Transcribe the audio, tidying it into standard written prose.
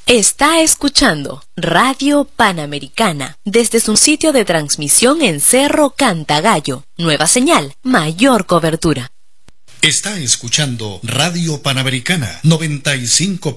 Está escuchando Radio Panamericana desde su sitio de transmisión en Cerro Cantagallo. Nueva señal, mayor cobertura. Está escuchando Radio Panamericana 95.